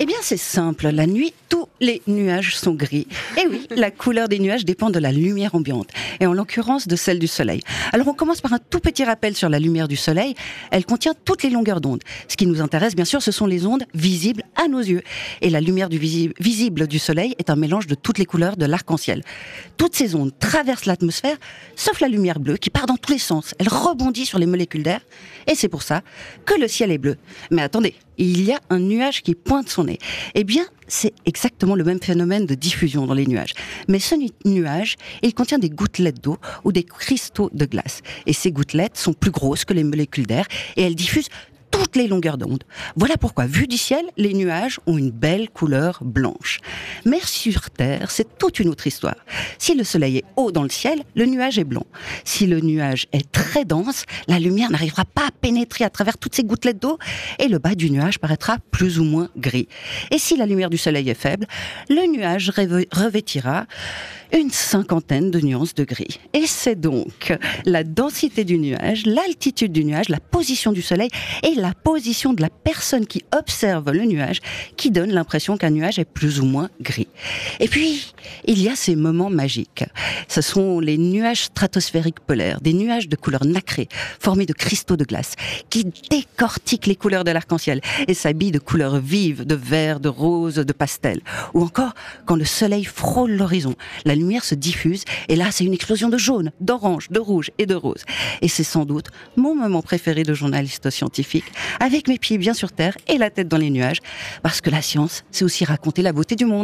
Eh bien, c'est simple. La nuit, tous les nuages sont gris. Et oui, la couleur des nuages dépend de la lumière ambiante, et en l'occurrence de celle du soleil. Alors, on commence par un tout petit rappel sur la lumière du soleil. Elle contient toutes les longueurs d'onde. Ce qui nous intéresse, bien sûr, ce sont les ondes visibles à nos yeux. Et la lumière visible du soleil est un mélange de toutes les couleurs de l'arc-en-ciel. Toutes ces ondes traversent l'atmosphère, sauf la lumière bleue qui part dans tous les sens. Elle rebondit sur les molécules d'air, et c'est pour ça que le ciel est bleu. Mais attendez, il y a un nuage qui pointe son nez. Eh bien, c'est exactement le même phénomène de diffusion dans les nuages. Mais ce nuage, il contient des gouttelettes d'eau ou des cristaux de glace. Et ces gouttelettes sont plus grosses que les molécules d'air et elles diffusent toutes les longueurs d'onde. Voilà pourquoi, vu du ciel, les nuages ont une belle couleur blanche. Mais sur Terre, c'est toute une autre histoire. Si le soleil est haut dans le ciel, le nuage est blanc. Si le nuage est très dense, la lumière n'arrivera pas à pénétrer à travers toutes ces gouttelettes d'eau et le bas du nuage paraîtra plus ou moins gris. Et si la lumière du soleil est faible, le nuage revêtira une cinquantaine de nuances de gris. Et c'est donc la densité du nuage, l'altitude du nuage, la position du soleil et la position de la personne qui observe le nuage qui donne l'impression qu'un nuage est plus ou moins gris. Et puis, il y a ces moments magiques. Ce sont les nuages stratosphériques polaires, des nuages de couleur nacrée, formés de cristaux de glace, qui décortiquent les couleurs de l'arc-en-ciel et s'habillent de couleurs vives, de vert, de rose, de pastel. Ou encore, quand le soleil frôle l'horizon, la lumière se diffuse et là, c'est une explosion de jaune, d'orange, de rouge et de rose. Et c'est sans doute mon moment préféré de journaliste scientifique, avec mes pieds bien sur terre et la tête dans les nuages, parce que la science, c'est aussi raconter la beauté du monde.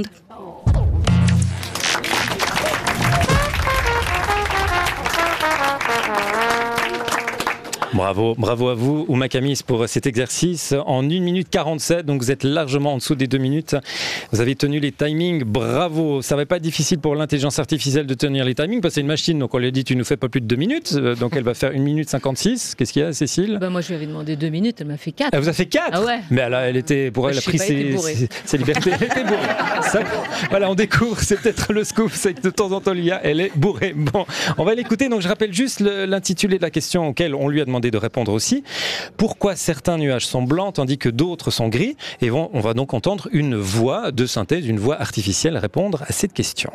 Bravo à vous, Ouma Camis, pour cet exercice en 1 minute 47, donc vous êtes largement en dessous des 2 minutes. Vous avez tenu les timings, bravo. Ça va pas être difficile pour l'intelligence artificielle de tenir les timings, parce que c'est une machine, donc on lui a dit tu nous fais pas plus de 2 minutes, donc elle va faire 1 minute 56. Qu'est-ce qu'il y a, Cécile ? Moi je lui avais demandé 2 minutes, elle m'a fait 4. Elle vous a fait 4 ? Ah ouais. Mais elle était, pour elle a pris ses libertés. Elle était bourrée. Ça, voilà, on découvre, c'est peut-être le scoop, c'est que de temps en temps Lia, elle est bourrée. Bon, on va l'écouter, donc je rappelle juste l'intitulé de la question auquel on lui a demandé de répondre aussi. Pourquoi certains nuages sont blancs tandis que d'autres sont gris ? Et on va donc entendre une voix de synthèse, une voix artificielle répondre à cette question.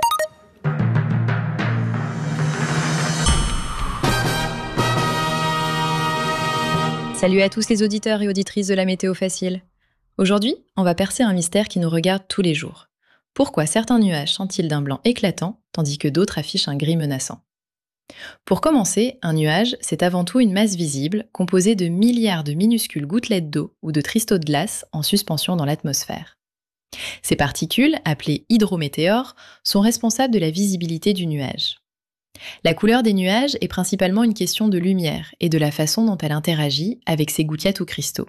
Salut à tous les auditeurs et auditrices de la Météo Facile. Aujourd'hui, on va percer un mystère qui nous regarde tous les jours. Pourquoi certains nuages sont-ils d'un blanc éclatant tandis que d'autres affichent un gris menaçant ? Pour commencer, un nuage, c'est avant tout une masse visible composée de milliards de minuscules gouttelettes d'eau ou de cristaux de glace en suspension dans l'atmosphère. Ces particules, appelées hydrométéores, sont responsables de la visibilité du nuage. La couleur des nuages est principalement une question de lumière et de la façon dont elle interagit avec ces gouttelettes ou cristaux.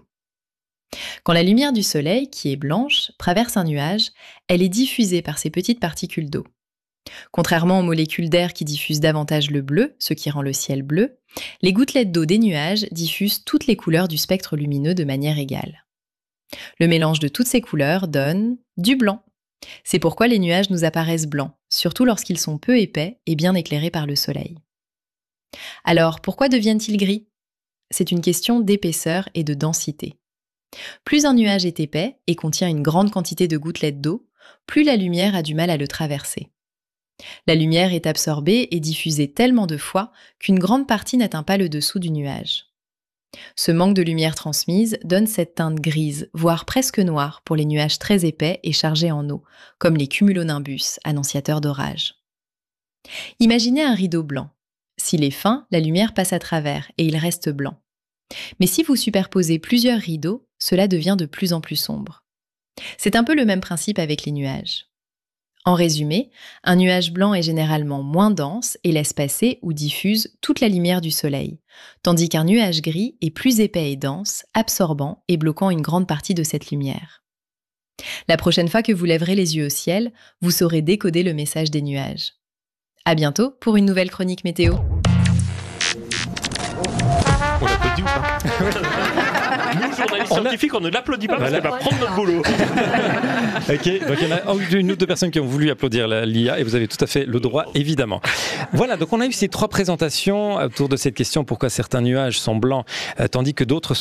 Quand la lumière du soleil, qui est blanche, traverse un nuage, elle est diffusée par ces petites particules d'eau. Contrairement aux molécules d'air qui diffusent davantage le bleu, ce qui rend le ciel bleu, les gouttelettes d'eau des nuages diffusent toutes les couleurs du spectre lumineux de manière égale. Le mélange de toutes ces couleurs donne du blanc. C'est pourquoi les nuages nous apparaissent blancs, surtout lorsqu'ils sont peu épais et bien éclairés par le soleil. Alors, pourquoi deviennent-ils gris ? C'est une question d'épaisseur et de densité. Plus un nuage est épais et contient une grande quantité de gouttelettes d'eau, plus la lumière a du mal à le traverser. La lumière est absorbée et diffusée tellement de fois qu'une grande partie n'atteint pas le dessous du nuage. Ce manque de lumière transmise donne cette teinte grise, voire presque noire pour les nuages très épais et chargés en eau, comme les cumulonimbus, annonciateurs d'orage. Imaginez un rideau blanc. S'il est fin, la lumière passe à travers et il reste blanc. Mais si vous superposez plusieurs rideaux, cela devient de plus en plus sombre. C'est un peu le même principe avec les nuages. En résumé, un nuage blanc est généralement moins dense et laisse passer ou diffuse toute la lumière du soleil, tandis qu'un nuage gris est plus épais et dense, absorbant et bloquant une grande partie de cette lumière. La prochaine fois que vous lèverez les yeux au ciel, vous saurez décoder le message des nuages. À bientôt pour une nouvelle chronique météo. On applaudit ou pas? Nous, journalistes scientifiques, on ne l'applaudit pas parce qu'elle va prendre notre boulot. Ok, donc il y en a une ou deux personnes qui ont voulu applaudir l'IA et vous avez tout à fait le droit, évidemment. Voilà, donc on a eu ces 3 présentations autour de cette question pourquoi certains nuages sont blancs tandis que d'autres